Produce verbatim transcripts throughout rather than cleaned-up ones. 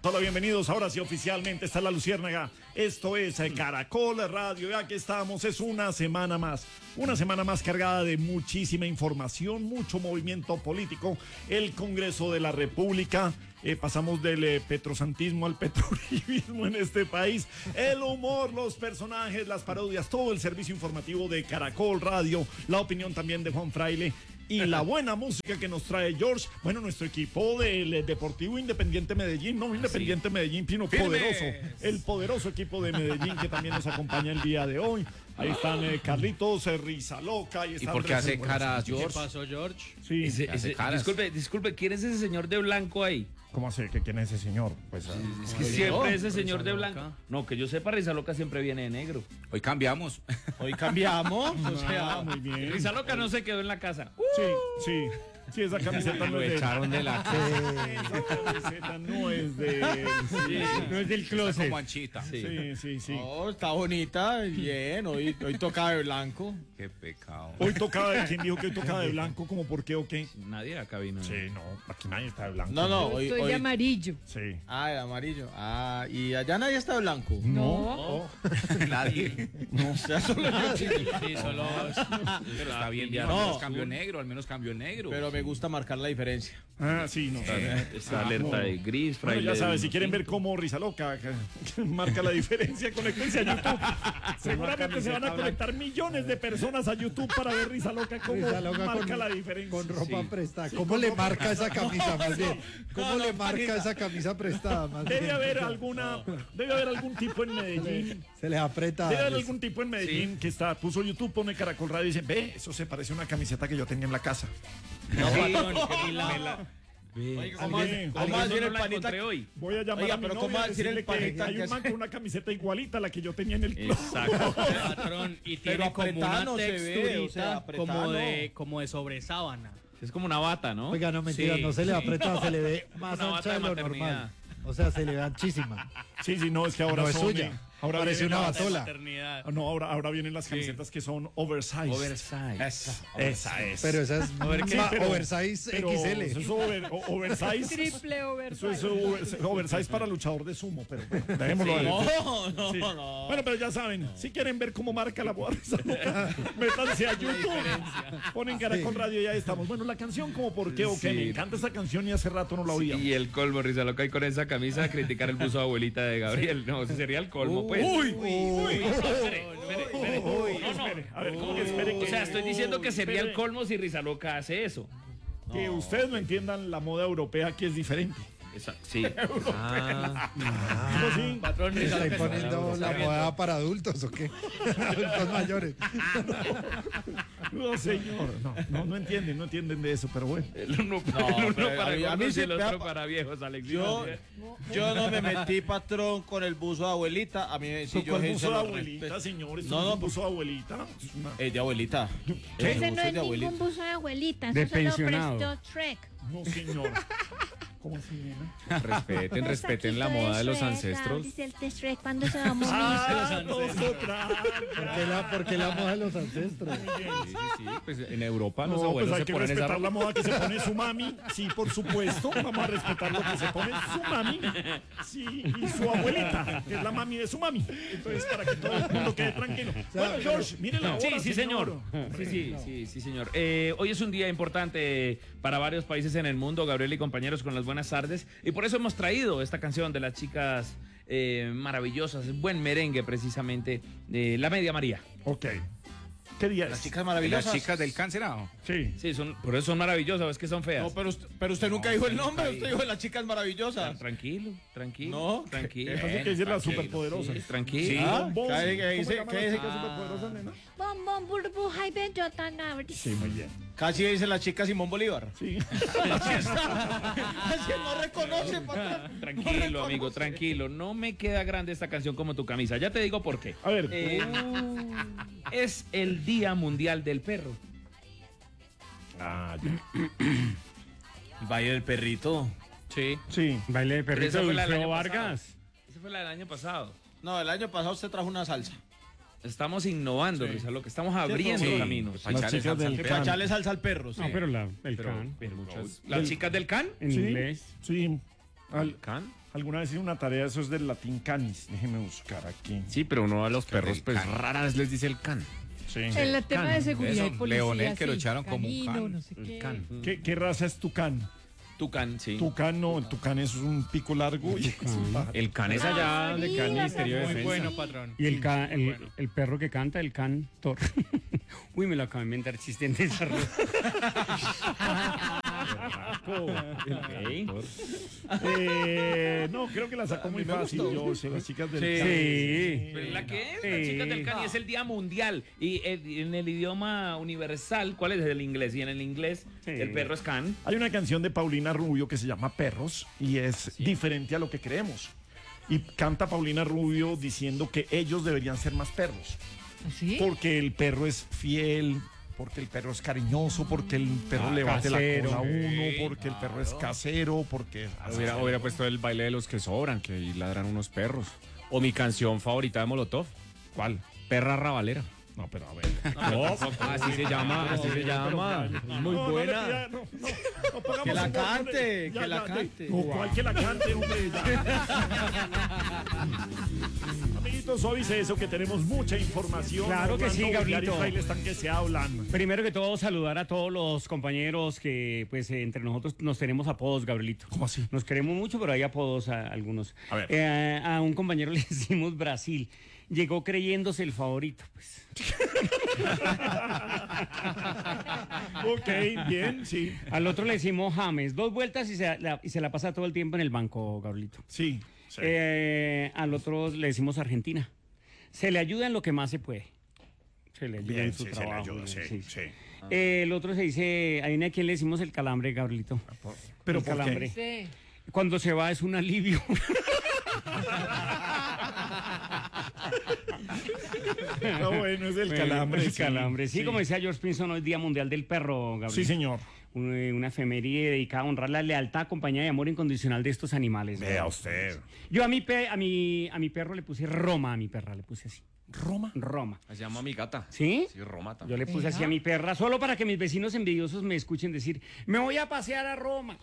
Hola, bienvenidos. Ahora sí, oficialmente está la Luciérnaga. Esto es Caracol Radio. Ya que estamos, es una semana más. Una semana más cargada de muchísima información, mucho movimiento político. El Congreso de la República. Eh, pasamos del eh, petrosantismo al petrolibismo en este país. El humor, los personajes, las parodias, todo el servicio informativo de Caracol Radio. La opinión también de Juan Fraile. Y la buena música que nos trae George, bueno, nuestro equipo del Deportivo Independiente Medellín, no Independiente sí. Medellín, sino Firmes. Poderoso, el poderoso equipo de Medellín que también nos acompaña el día de hoy. Ahí están eh, Carlitos, eh, Risa Loca. Y, ¿Y por qué hace caras, George? ¿Qué pasó, George? Sí, ese, ese, disculpe, disculpe, ¿quién es ese señor de blanco ahí? ¿Cómo hace? ¿Que ¿Quién es ese señor? Pues, sí, es que siempre ese señor de blanco. No, que yo sepa, Risa Loca siempre viene de negro. Hoy cambiamos. Hoy cambiamos. O sea, ah, muy bien. Risa Loca no se quedó en la casa. Sí, sí. Sí, esa camiseta no lo es de echaron de la casa. Esa camiseta no es de sí, no es del closet. Como anchita. Sí, sí, sí. sí. Oh, está bonita, bien. Hoy, hoy toca de blanco. Qué pecado. Hoy tocaba de quién dijo que hoy tocaba de blanco, como por qué o qué. Nadie acá vino. Sí, no, aquí nadie está de blanco. No, no, Yo hoy, estoy hoy... de amarillo. Sí. Ah, de amarillo. Ah, y allá nadie está de blanco. No. no. Nadie. No, o sea, solo yo. Sí, sí, solo. Pero está bien, ya no. al menos cambió negro, al menos cambió negro. Pero me gusta marcar la diferencia. Ah, sí, no. Esta ah, alerta no. de gris, Fraile. Bueno, ya sabes, si quieren cinco. ver cómo Risa Loca marca la diferencia, conéctense a YouTube. Seguramente se van a conectar millones de personas a YouTube para ver Risa Loca cómo Risa Loca marca con, la diferencia. Con ropa sí. prestada. Sí, ¿Cómo le ropa marca esa camisa más bien? ¿Cómo no, le no, marca panita. esa camisa prestada más debe bien? haber alguna, debe haber algún tipo en Medellín. Se les aprieta. Debe haber algún tipo en Medellín sí. que está, puso YouTube, pone Caracol Radio y dice, ve, eso se parece a una camiseta que yo tenía en la casa. No, sí, patrón, que la, la, Oiga, ¿cómo ¿alguien, ¿cómo ¿cómo va a decir no el la panita hoy? Voy a llamar Oiga, a mi pero novia ¿cómo va a y decir el decirle que panita hay que un man hace? con una camiseta igualita a la que yo tenía en el club. Exacto, patrón. Y Pero tiene como una apretado se ve, o sea, texturita como apretado. de, como de sobresábana. Es como una bata, ¿no? Oiga, no mentira, Sí, no se le sí. aprieta, No. se le ve más Una ancha bata de de lo maternidad. normal. O sea, se le ve anchísima. Sí, sí, no, es que ahora No es son, suya. eh, ahora Parece vienen una las- batola. Maternidad. No, ahora, ahora vienen las camisetas que son oversize. Oversize. Esa, esa es. Pero esa es A ver, ¿qué? ma- Pero- oversize pero X L. Eso es over- o- oversize. Triple Eso oversize. es over- oversize para luchador de sumo, pero bueno, dejémoslo Sí. ahí. No, no, Sí. no. Bueno, pero ya saben, si quieren ver cómo marca la boda, métanse a YouTube, ponen Caracol Radio y ya estamos. Bueno, la canción como por qué o qué, Sí. me encanta esa canción y hace rato no la oía. Y el colmo, Risa Loca, y con esa camisa a criticar el buzo de abuelita de Gabriel. No, ese sería el colmo, pues. Uy, uy, uy. Espere, espere, espere. Uy, No, no. espere, a ver, ¿cómo que espere? O sea, estoy diciendo que sería el Espere. colmo si Risa Loca hace eso. Que ustedes no entiendan la moda europea que es diferente. Exacto. Sí. Ah, ¿Cómo sí? Patrón, Risa ¿está Loca. imponiendo la moda para adultos o qué? Adultos mayores. No, señor, no, no, no entienden, no entienden de eso, pero bueno. El uno, No, el uno pero para a mí- a mí gordos y sí el me otro ha- para viejos, Alex. Yo, No, yo no me metí, patrón, con el buzo de abuelita. A mí sí, yo ¿Cuál sí buzo se de lo abuelita, respeto. señor? Esto No, no, no, es un buzo de abuelita. Es una- Eh, de abuelita. ¿Qué? Ese Ese no buzo es de ningún abuelita. buzo de abuelita, De eso se lo pensionado. prestó Shrek. No, señor. ¿Cómo así, nena? respeten, respeten la moda de los ancestros. Dice el de Shrek cuando se va a morir. Ah, nosotras. ¿Por qué la, por qué la moda de los ancestros? Sí, sí, sí. Pues en Europa los No, abuelos pues hay se que ponen esa respetar la moda que se pone su mami. Sí, por supuesto. Vamos a respetar lo que se pone su mami. Sí, y su abuelita, que es la mami de su mami. Entonces, para que todo el mundo quede tranquilo. Bueno, George, mire la hora, Sí, sí, señor. Sí, sí, sí, sí, señor. Eh, hoy es un día importante para varios países en el mundo, Gabriel y compañeros, con las buenas tardes. Y por eso hemos traído esta canción de las chicas eh, maravillosas, buen merengue precisamente, de La Media María. Ok. ¿Qué día Las es? chicas maravillosas. Las chicas del cancelado. Sí. Sí, son, por eso son maravillosas, es que son feas. No, pero usted, pero usted nunca No, dijo el nunca nombre, dijo. usted dijo las chicas maravillosas. Tranquilo, tranquilo. No, tranquilo. Entonces, ¿qué dice la Tranquilo, superpoderosa? sí, tranquilo. Sí. Ah, Bombón. ¿qué- qué ¿Cómo dice- se llama qué la dice? chica superpoderosa, nena? Bombón, burbuja y bellota, Gabriel. Sí, muy bien. Casi dice la chica Simón Bolívar. Sí. Así está. Así no reconoce, patrón. Tranquilo, amigo, tranquilo. No me queda grande esta canción como tu camisa. Ya te digo por qué. A ver. Eh, es el Día Mundial del Perro. Ah, ya. El baile del perrito. Sí. Sí. Baile de Pero perrito esa de fue la del Wilfredo año Vargas. pasado. Esa fue la del año pasado. No, el año pasado usted trajo una salsa. Estamos innovando, Sí. Risa, lo que estamos abriendo Sí. caminos. Las chicas del Para can. echarle salsa al perro, sí. No, pero la, el Pero- can. pero muchas- ¿Las chicas del can? En Sí. inglés. Sí. Al- ¿Can? Alguna vez hice una tarea, eso es del latín canis. Déjeme buscar aquí. Sí, pero uno a los perros, el pues can. rara vez les dice el can. Sí. En el tema de seguridad Eso, y policía, Leonel, que lo sí, echaron como un canino, can. no sé qué. Can. ¿Qué, qué raza es tucán? Tucán, sí. Tucán no, el tucán es un pico largo. y es un pájaro. El can es allá donde queda el Mira, Ministerio de Muy Defensa. bueno, patrón. Y el, ca- el, el perro que canta, el cantor. Uy, me lo acabo de inventar chiste en desarrollo. Ok. Eh, no, creo que la sacó muy fácil. Yo, sé, las chicas del Sí. Can. Sí. ¿Pero la qué es? Sí. Las chicas del can y es el día mundial. Y eh, en el idioma universal, ¿cuál es el inglés? Y en el inglés, Sí. el perro es can. Hay una canción de Paulina Rubio que se llama Perros y es diferente a lo que creemos. Y canta Paulina Rubio diciendo que ellos deberían ser más perros. ¿Así? Porque el perro es fiel, porque el perro es cariñoso, porque el perro le bate la casero. cola a uno, porque el perro es casero, porque... Hubiera, hubiera puesto el baile de los que sobran, que ahí ladran unos perros. O mi canción favorita de Molotov. ¿Cuál? Perra rabalera. No, pero a ver. No, así se llama, así se llama. Muy No, no le buena. pida- no, no, no pongamos Que la un gol, no le- cante, ya, que la ya, cante. No, ¿cuál que la cante, hombre? Ya. Amiguitos, suavice eso que tenemos mucha información. Claro que sí, Orlando Villar y Gabrielito. Fraile están que se hablan. Primero que todo, saludar a todos los compañeros que, pues, eh, entre nosotros nos tenemos apodos, Gabrielito. ¿Cómo así? Nos queremos mucho, pero hay apodos a algunos. A ver. Eh, a un compañero le decimos Brasil. Llegó creyéndose el favorito, pues. Ok, bien, sí. Al otro le decimos James. Dos vueltas y se la, y se la pasa todo el tiempo en el banco, Gabrielito. Sí. sí. Eh, al otro le decimos Argentina. Se le ayuda en lo que más se puede. Se le ayuda Bien, en su sí, se le trabajo. ayuda, sí, sí. sí. Eh, el otro se dice, ¿a quién le decimos el calambre, Gabrielito? Pero el ¿por qué? calambre. Sí. Cuando se va es un alivio. No, bueno, es el Bueno, calambre. el calambre. Sí, como decía George Pinson, hoy es Día Mundial del Perro, Gabriel. Sí, señor. Una, una efeméride dedicada a honrar la lealtad, compañía y amor incondicional de estos animales. Vea ¿verdad? usted. Yo a mi, pe- a, mi, a mi perro le puse Roma, a mi perra le puse así. Roma. Roma. Se llama mi gata. ¿Sí? Sí, Roma Yo también. le puse así a mi perra, solo para que mis vecinos envidiosos me escuchen decir, me voy a pasear a Roma.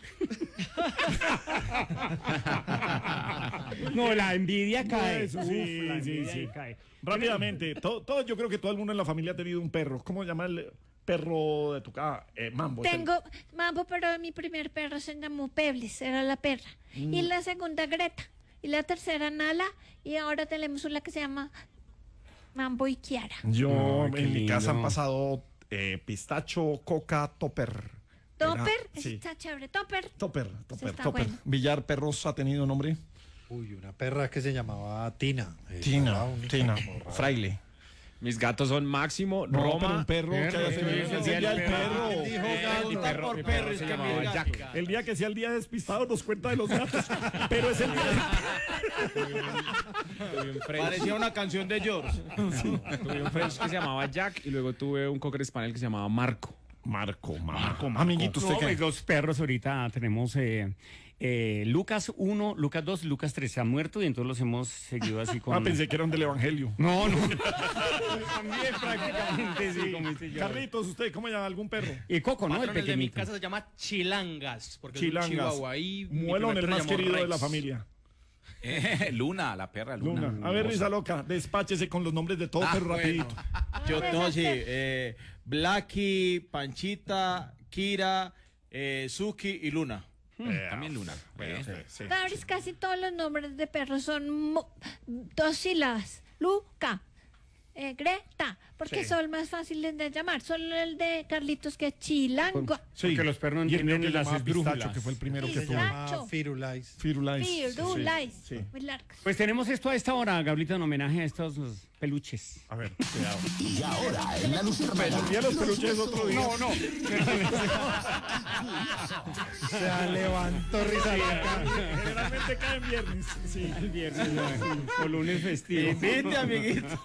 No, la envidia cae. Eso sí, Uf, la sí, envidia sí. ahí cae. Rápidamente, todo, todo- yo creo que todo el mundo en la familia ha tenido un perro. ¿Cómo se llama el perro de tu casa? Eh, Mambo. es el- Tengo Mambo, pero mi primer perro se llamó Pebbles, era la perra. Y la segunda Greta. Y la tercera Nala. Y ahora tenemos una que se llama Mambo y Kiara. Yo, Ay, qué en mi casa han lindo. pasado eh, pistacho, coca, topper. Topper, Era- sí. está chévere. Topper. Topper, topper, está topper. bueno. Villar Perros ha tenido nombre. Uy, una perra que se llamaba Tina. Eh, Tina, era única, Tina, como rara. Fraile. Mis gatos son Máximo, No, pero Roma. un perro, que perro, haya sí, tenido- es el el día día del del perro. perro. Dijo Eh, gato. mi perro, por mi perro, perro es se que llamaba mira, Jack. chica. El día que sea el día despistado nos cuenta de los gatos. Pero es el día. Tuve un French, Parecía una canción de George. tuve un French que se llamaba Jack y luego tuve un Cocker Spaniel que se llamaba Marco. Marco, Marco, Amiguito, ¿usted No, qué? pues, los perros ahorita tenemos eh, eh, Lucas uno, Lucas dos, Lucas tres se ha muerto y entonces los hemos seguido así con... Ah, pensé que eran del Evangelio. No, no. También prácticamente, sí, como dice yo. Carlitos, ¿usted cómo llama algún perro? Y Coco, ¿no? El Patrón, el de mi pequeñito. casa se llama Chilangas. Porque es un Chilangas. chihuahua. Ahí mi Muelón, primer el perro más se llamó querido de Rex. la familia. Eh, Luna, la perra Luna. Luna. A ver, Risa Loca, despáchese con los nombres de todos, Ah, pero bueno. rapidito. Yo no, sí. Eh, Blacky, Panchita, Kira, eh, Suki y Luna. Eh, También Luna. bueno, Eh. sí, sí. Gabris, casi todos los nombres de perros son mo- dos sílabas. Luca, eh, Greta, porque Sí. son más fáciles de llamar. Solo el de Carlitos que es Chilango. Sí. Porque los perros no Y el mío entienden que las llamaba Pistacho, esdrújulas. que fue el primero que Sí, tuve. claro. Llamaba Nacho. Firulais. Firulais. Firulais. Sí, sí. Muy largos. Pues tenemos esto a esta hora, Gabrielito, en homenaje a estos los peluches. A ver, cuidado. Y ahora, en la lucerna. El día de los peluches es otro día. No, no. Se levantó Risa Loca. Generalmente cae en viernes. Sí. El viernes, no, o lunes festivo. Invite, amiguito.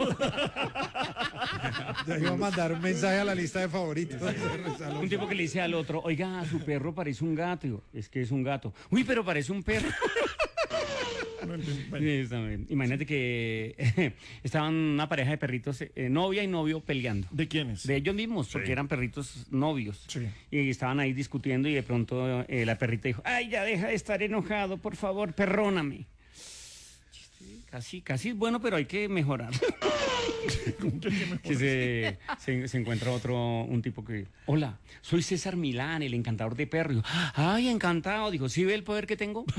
Ya iba a mandar un mensaje a la lista de favoritos. de Risa Loca. Un tipo que le dice al otro, oiga, su perro parece un gato. Digo, es que es un gato. Uy, pero parece un perro. No entiendo. Bueno. Sí, está bien. Imagínate que estaban una pareja de perritos, eh, novia y novio, peleando. ¿De quiénes? De ellos mismos, Sí. porque eran perritos novios. Sí. Y estaban ahí discutiendo y de pronto eh, la perrita dijo, ay, ya deja de estar enojado, por favor, perdóname. Casi, casi es bueno, pero hay que mejorar. Que se, se, se encuentra otro, un tipo que, hola, soy César Milán, el encantador de perros. Dijo, ay, encantado. Dijo, ¿sí ve el poder que tengo?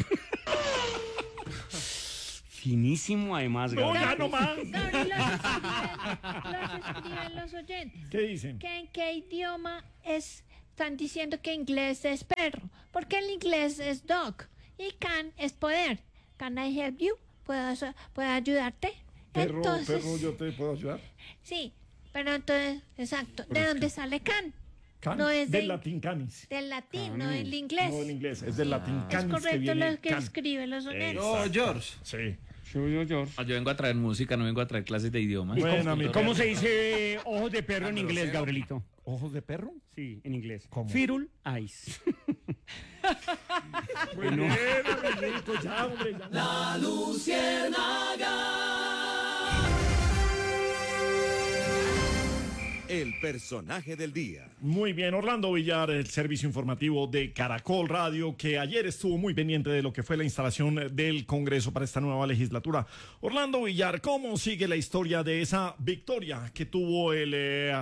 Finísimo, además. No, Gabriel. ya no más. Gabriel, los escriben, los escriben los oyentes. ¿Qué dicen? ¿Que ¿En qué idioma es, están diciendo que inglés es perro? Porque el inglés es dog y can es poder. Can I help you? ¿Puedo, ¿puedo ayudarte? Perro, Entonces, perro, ¿yo te puedo ayudar? sí, pero entonces, exacto. Pero ¿De es dónde que- sale can? Can, No es del de- latín canis. Del latín, Can. no del inglés. No del inglés, es del latín Es canis que correcto viene lo que can. escriben los oyentes. No, George. Sí. Yo, yo, yo. Ah, Yo vengo a traer música, no vengo a traer clases de idiomas. Bueno, amigo. ¿Cómo se dice eh, ojos de perro en inglés, Gabrielito? ¿Ojos de perro? Sí, en inglés. ¿Cómo? Firul eyes. Muy bien, amiguito, ya, hombre, ya. La Luciérnaga. El personaje del día. Muy bien, Orlando Villar, el servicio informativo de Caracol Radio, que ayer estuvo muy pendiente de lo que fue la instalación del Congreso para esta nueva legislatura. Orlando Villar, ¿cómo sigue la historia de esa victoria que tuvo el, eh,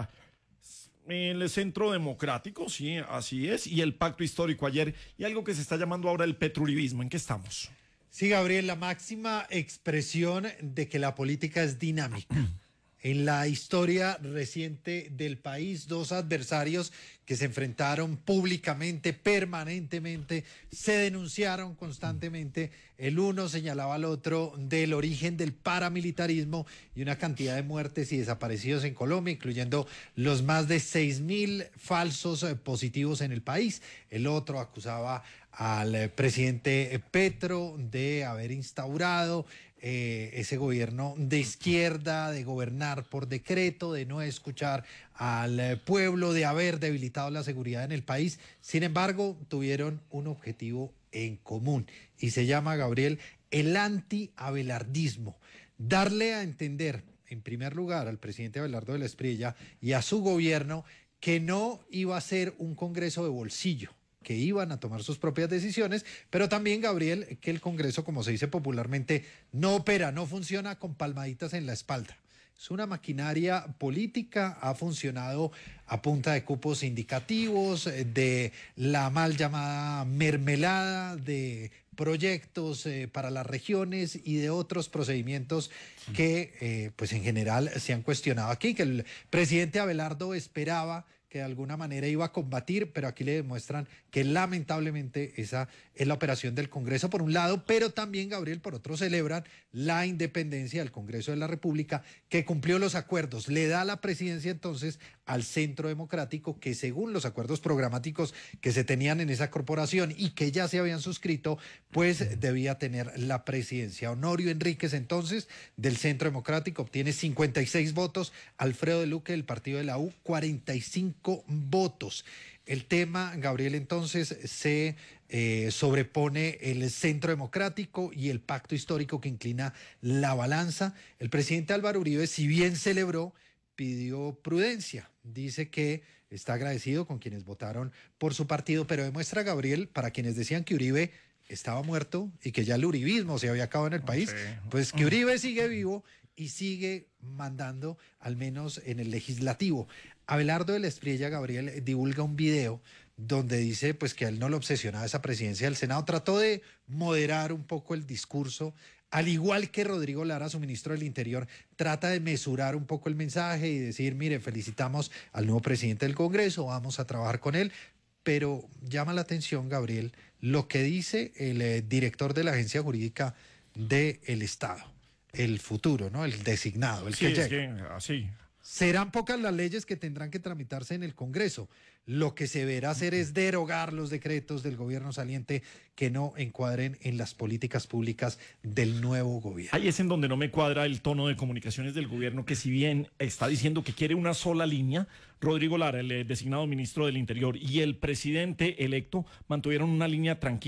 el Centro Democrático? Sí, así es, y el pacto histórico ayer, y algo que se está llamando ahora el petruribismo. ¿En qué estamos? Sí, Gabriel, la máxima expresión de que la política es dinámica. En la historia reciente del país, dos adversarios que se enfrentaron públicamente, permanentemente, se denunciaron constantemente. El uno señalaba al otro del origen del paramilitarismo y una cantidad de muertes y desaparecidos en Colombia, incluyendo los más de seis mil falsos eh, positivos en el país. El otro acusaba al eh, presidente Petro de haber instaurado eh, ese gobierno de izquierda, de gobernar por decreto, de no escuchar al eh, pueblo, de haber debilitado la seguridad en el país. Sin embargo, tuvieron un objetivo en común y se llama, Gabriel, el anti-abelardismo. Darle a entender, en primer lugar, al presidente Abelardo de la Espriella y a su gobierno que no iba a ser un Congreso de bolsillo, que iban a tomar sus propias decisiones, pero también, Gabriel, que el Congreso, como se dice popularmente, no opera, no funciona con palmaditas en la espalda. Es una maquinaria política, ha funcionado a punta de cupos indicativos, de la mal llamada mermelada, de proyectos eh, para las regiones y de otros procedimientos que, eh, pues en general, se han cuestionado aquí, que el presidente Abelardo esperaba que de alguna manera iba a combatir, pero aquí le demuestran que lamentablemente esa es la operación del Congreso por un lado, pero también, Gabriel, por otro, celebran la independencia del Congreso de la República, que cumplió los acuerdos, le da la presidencia entonces al Centro Democrático, que según los acuerdos programáticos que se tenían en esa corporación y que ya se habían suscrito, pues debía tener la presidencia. Honorio Enríquez, entonces, del Centro Democrático, obtiene cincuenta y seis votos, Alfredo de Luque, del partido de la U, cuarenta y cinco votos. El tema, Gabriel, entonces se eh, sobrepone el Centro Democrático y el pacto histórico que inclina la balanza. El presidente Álvaro Uribe, si bien celebró, pidió prudencia. Dice que está agradecido con quienes votaron por su partido, pero demuestra, Gabriel, para quienes decían que Uribe estaba muerto y que ya el uribismo se había acabado en el país, pues que Uribe sigue vivo y sigue mandando, al menos en el legislativo. Abelardo de la Espriella, Gabriel, divulga un video donde dice pues que a él no lo obsesionaba esa presidencia del Senado. Trató de moderar un poco el discurso, al igual que Rodrigo Lara, su ministro del Interior, trata de mesurar un poco el mensaje y decir, mire, felicitamos al nuevo presidente del Congreso, vamos a trabajar con él. Pero llama la atención, Gabriel, lo que dice el eh, director de la Agencia Jurídica del Estado, el futuro, ¿no? El designado, el Sí, que es llega. que así. Serán pocas las leyes que tendrán que tramitarse en el Congreso. Lo que se verá hacer es derogar los decretos del gobierno saliente que no encuadren en las políticas públicas del nuevo gobierno. Ahí es en donde no me cuadra el tono de comunicaciones del gobierno, que si bien está diciendo que quiere una sola línea, Rodrigo Lara, el eh, designado ministro del Interior, y el presidente electo mantuvieron una línea tranquila.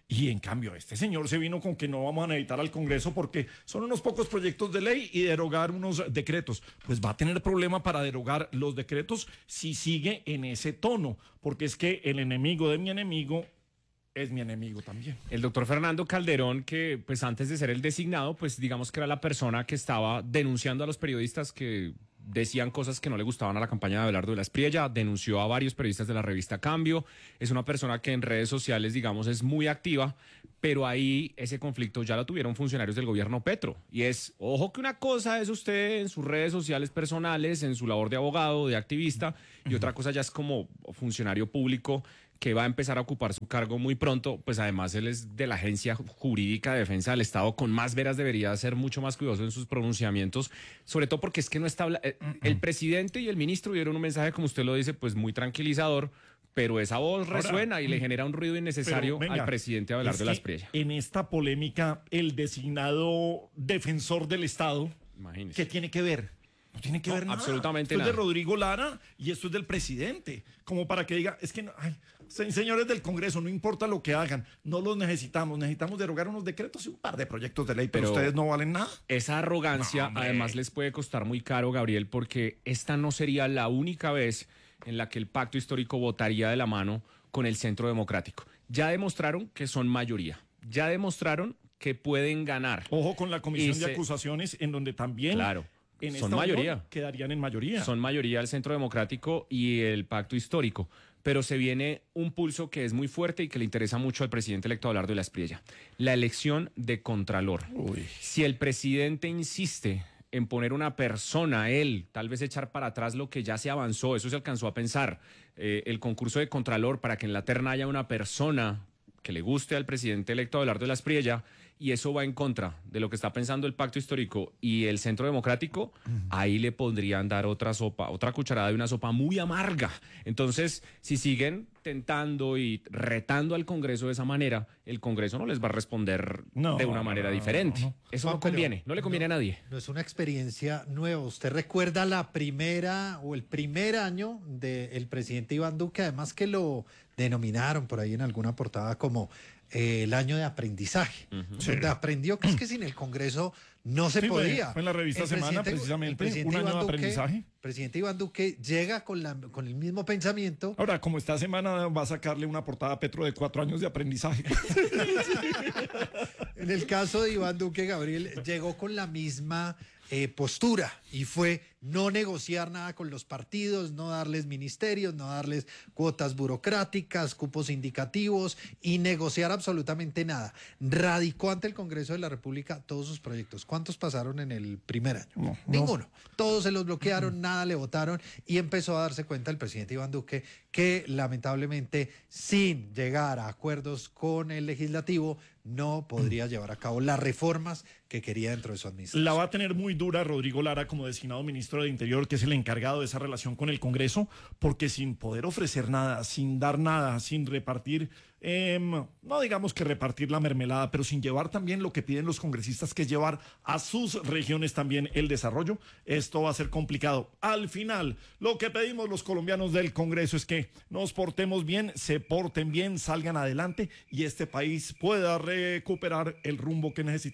Y en cambio, este señor se vino con que no vamos a necesitar al Congreso porque son unos pocos proyectos de ley y derogar unos decretos. Pues va a tener problema para derogar los decretos si sigue en ese tono, porque es que el enemigo de mi enemigo es mi enemigo también. El doctor Fernando Calderón, que pues antes de ser el designado, pues digamos que era la persona que estaba denunciando a los periodistas que decían cosas que no le gustaban a la campaña de Abelardo de la Espriella, denunció a varios periodistas de la revista Cambio, es una persona que en redes sociales, digamos, es muy activa, pero ahí ese conflicto ya lo tuvieron funcionarios del gobierno Petro, y es, ojo que una cosa es usted en sus redes sociales personales, en su labor de abogado, de activista, y otra cosa ya es como funcionario público que va a empezar a ocupar su cargo muy pronto, pues además él es de la Agencia Jurídica de Defensa del Estado, con más veras debería ser mucho más cuidadoso en sus pronunciamientos, sobre todo porque es que no está... El presidente y el ministro dieron un mensaje, como usted lo dice, pues muy tranquilizador, pero esa voz Ahora, resuena y le genera un ruido innecesario pero, venga, al presidente Abelardo de la Espriella. En esta polémica, el designado defensor del Estado, Imagínese. ¿qué tiene que ver? No tiene que No, ver nada. absolutamente esto nada. es de Rodrigo Lara y esto es del presidente. Como para que diga, es que, no, ay, se- señores del Congreso, no importa lo que hagan, no los necesitamos. Necesitamos derogar unos decretos y un par de proyectos de ley, pero, Pero- ustedes no valen nada. Esa arrogancia No, hombre. además les puede costar muy caro, Gabriel, porque esta no sería la única vez en la que el pacto histórico votaría de la mano con el Centro Democrático. Ya demostraron que son mayoría, ya demostraron que pueden ganar. Ojo con la comisión Y de se- acusaciones, en donde también Claro, en son esta mayoría. unión quedarían en mayoría. Son mayoría el Centro Democrático y el Pacto Histórico, pero se viene un pulso que es muy fuerte y que le interesa mucho al presidente electo Abelardo de la Espriella, la elección de Contralor. Si el presidente insiste en poner una persona, él, tal vez echar para atrás lo que ya se avanzó, eso se alcanzó a pensar, eh, el concurso de Contralor para que en la terna haya una persona que le guste al presidente electo Abelardo de la Espriella, y eso va en contra de lo que está pensando el Pacto Histórico y el Centro Democrático, ahí le podrían dar otra sopa, otra cucharada de una sopa muy amarga. Entonces, si siguen tentando y retando al Congreso de esa manera, el Congreso no les va a responder No, de una no, manera no, diferente. no, no. Eso Juan, no pero conviene, no le conviene no- a nadie. No es una experiencia nueva. ¿Usted recuerda la primera o el primer año del presidente Iván Duque? Además que lo denominaron por ahí en alguna portada como eh, el año de aprendizaje, donde aprendió que es que sin el Congreso no se Sí, fue- podía. fue en la revista El Semana, presidente- precisamente, el presidente un año Iván de Duque- aprendizaje. El presidente Iván Duque llega con, la, con el mismo pensamiento. Ahora, como esta semana va a sacarle una portada a Petro de cuatro años de aprendizaje. En el caso de Iván Duque, Gabriel llegó con la misma eh, postura y fue no negociar nada con los partidos, no darles ministerios, no darles cuotas burocráticas, cupos indicativos y negociar absolutamente nada. Radicó ante el Congreso de la República todos sus proyectos. ¿Cuántos pasaron en el primer año? No, no. Ninguno. Todos se los bloquearon, nada le votaron y empezó a darse cuenta el presidente Iván Duque que lamentablemente sin llegar a acuerdos con el legislativo no podría llevar a cabo las reformas que quería dentro de su administración. La va a tener muy dura Rodrigo Lara como designado ministro de Interior, que es el encargado de esa relación con el Congreso, porque sin poder ofrecer nada, sin dar nada, sin repartir, eh, no digamos que repartir la mermelada, pero sin llevar también lo que piden los congresistas, que es llevar a sus regiones también el desarrollo, esto va a ser complicado. Al final, lo que pedimos los colombianos del Congreso es que nos portemos bien, se porten bien, salgan adelante y este país pueda recuperar el rumbo que necesita.